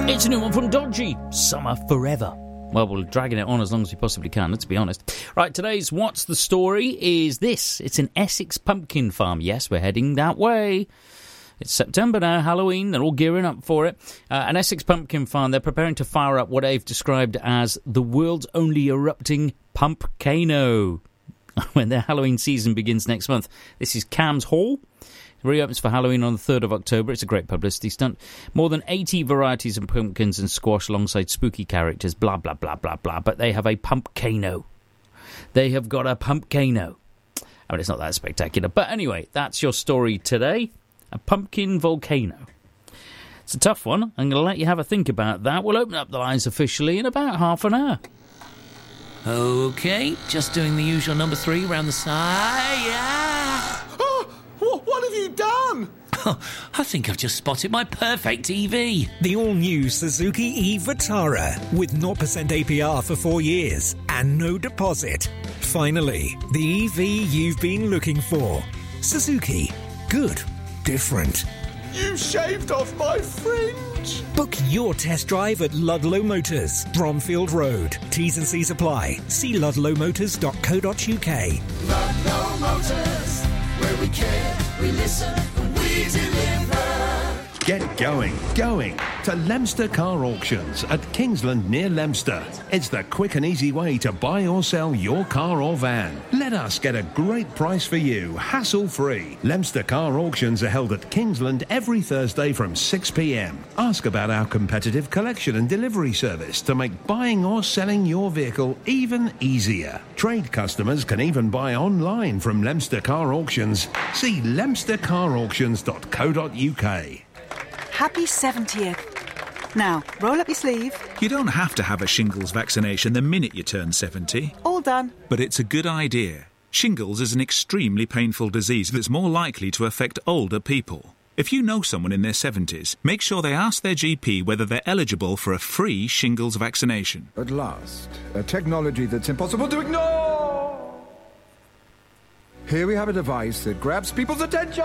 It's a new one from Dodgy, Summer Forever. Well, we're dragging it on as long as we possibly can, let's be honest. Right, today's What's the Story is this. It's an Essex pumpkin farm. Yes, we're heading that way. It's September now, Halloween, they're all gearing up for it. An Essex pumpkin farm, they're preparing to fire up what they've described as the world's only erupting pumpcano when their Halloween season begins next month. This is Cams Hall. It reopens for Halloween on the 3rd of October. It's a great publicity stunt. More than 80 varieties of pumpkins and squash alongside spooky characters, blah, blah, blah, blah, blah. But they have a pumpcano. They have got a pumpcano. I mean, it's not that spectacular. But anyway, that's your story today. A pumpkin volcano. It's a tough one. I'm going to let you have a think about that. We'll open up the lines officially in about half an hour. OK, just doing the usual number 3 round the side. Yeah. What have you done? I think I've just spotted my perfect EV. The all-new Suzuki e-Vitara with 0% APR for 4 years and no deposit. Finally, the EV you've been looking for. Suzuki. Good. Different. You shaved off my fringe. Book your test drive at Ludlow Motors, Bromfield Road. T's and C's apply. See ludlowmotors.co.uk. Ludlow Motors, where we care, we listen, and we deliver. Get going to Leominster Car Auctions at Kingsland near Leominster. It's the quick and easy way to buy or sell your car or van. Let us get a great price for you, hassle-free. Leominster Car Auctions are held at Kingsland every Thursday from 6 p.m. Ask about our competitive collection and delivery service to make buying or selling your vehicle even easier. Trade customers can even buy online from Leominster Car Auctions. See leominstercarauctions.co.uk. Happy 70th. Now, roll up your sleeve. You don't have to have a shingles vaccination the minute you turn 70. All done. But it's a good idea. Shingles is an extremely painful disease that's more likely to affect older people. If you know someone in their 70s, make sure they ask their GP whether they're eligible for a free shingles vaccination. At last, a technology that's impossible to ignore. Here we have a device that grabs people's attention.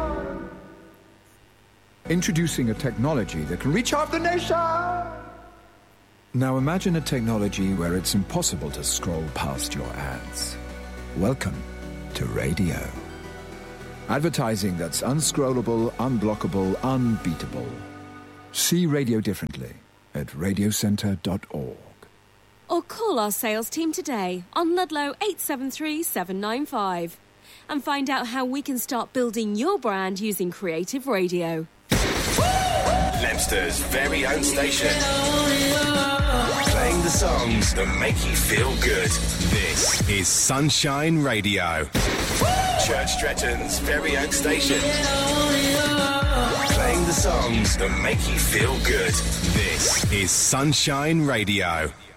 Introducing a technology that can reach half the nation. Now imagine a technology where it's impossible to scroll past your ads. Welcome to radio. Advertising that's unscrollable, unblockable, unbeatable. See radio differently at radiocentre.org. Or call our sales team today on Ludlow 873 795 and find out how we can start building your brand using creative radio. Leominster's very own station. Playing the songs that make you feel good. This is Sunshine Radio. Church Stretton's very own station. Playing the songs that make you feel good. This is Sunshine Radio.